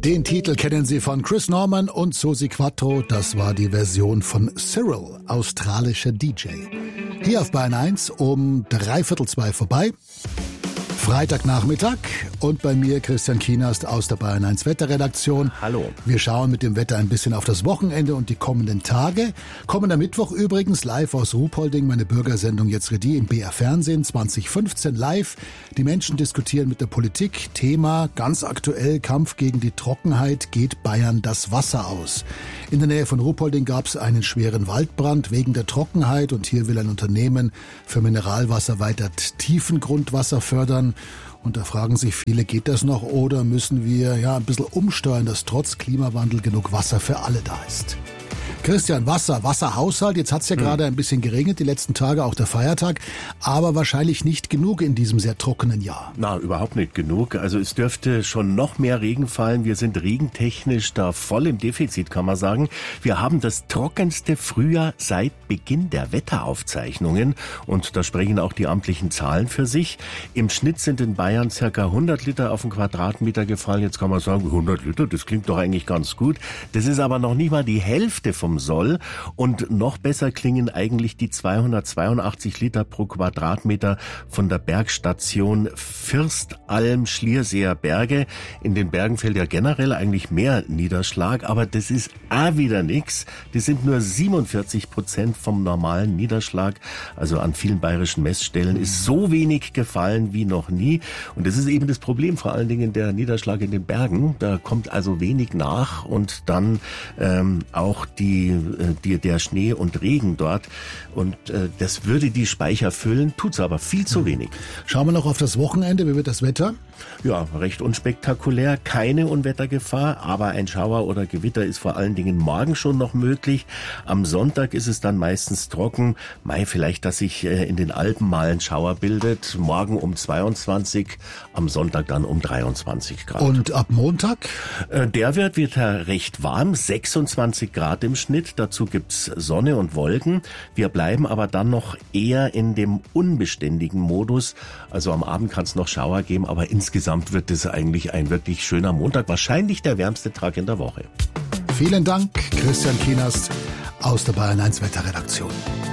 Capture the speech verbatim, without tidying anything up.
Den Titel kennen Sie von Chris Norman und Susi Quattro. Das war die Version von Cyril, australischer D J. Hier auf Bayern eins um dreiviertel zwei vorbei. Freitagnachmittag und bei mir Christian Kienast aus der Bayern eins Wetterredaktion. Hallo. Wir schauen mit dem Wetter ein bisschen auf das Wochenende und die kommenden Tage. Kommender Mittwoch übrigens live aus Ruhpolding, meine Bürgersendung Jetzt Redi im B R Fernsehen zwanzig fünfzehn live. Die Menschen diskutieren mit der Politik. Thema ganz aktuell: Kampf gegen die Trockenheit. Geht Bayern das Wasser aus? In der Nähe von Ruhpolding gab es einen schweren Waldbrand wegen der Trockenheit und hier will ein Unternehmen für Mineralwasser weiter Tiefengrundwasser fördern. Und da fragen sich viele, geht das noch oder müssen wir ja ein bisschen umsteuern, dass trotz Klimawandel genug Wasser für alle da ist? Christian, Wasser, Wasserhaushalt. Jetzt hat's ja hm. gerade ein bisschen geregnet, die letzten Tage, auch der Feiertag. Aber wahrscheinlich nicht genug in diesem sehr trockenen Jahr. Na, überhaupt nicht genug. Also es dürfte schon noch mehr Regen fallen. Wir sind regentechnisch da voll im Defizit, kann man sagen. Wir haben das trockenste Frühjahr seit Beginn der Wetteraufzeichnungen. Und da sprechen auch die amtlichen Zahlen für sich. Im Schnitt sind in Bayern circa hundert Liter auf den Quadratmeter gefallen. Jetzt kann man sagen, hundert Liter, das klingt doch eigentlich ganz gut. Das ist aber noch nicht mal die Hälfte vom Soll. Und noch besser klingen eigentlich die zweihundertzweiundachtzig Liter pro Quadratmeter von der Bergstation Fürstalm-Schlierseer Berge. In den Bergen fällt ja generell eigentlich mehr Niederschlag, aber das ist auch wieder nix. Das sind nur siebenundvierzig Prozent vom normalen Niederschlag. Also an vielen bayerischen Messstellen ist so wenig gefallen wie noch nie. Und das ist eben das Problem, vor allen Dingen der Niederschlag in den Bergen. Da kommt also wenig nach und dann ähm, auch die Die, der Schnee und Regen dort. Und äh, das würde die Speicher füllen, tut's aber viel zu wenig. Schauen wir noch auf das Wochenende. Wie wird das Wetter? Ja, recht unspektakulär. Keine Unwettergefahr, aber ein Schauer oder Gewitter ist vor allen Dingen morgen schon noch möglich. Am Sonntag ist es dann meistens trocken. Mai, vielleicht, dass sich äh, in den Alpen mal ein Schauer bildet. Morgen um zweiundzwanzig, am Sonntag dann um dreiundzwanzig Grad. Und ab Montag? Äh, der wird wieder recht warm, sechsundzwanzig Grad im Schnitt. Dazu gibt's Sonne und Wolken. Wir bleiben aber dann noch eher in dem unbeständigen Modus. Also am Abend kann es noch Schauer geben, aber insgesamt wird es eigentlich ein wirklich schöner Montag. Wahrscheinlich der wärmste Tag in der Woche. Vielen Dank, Christian Kienast aus der Bayern eins Wetterredaktion.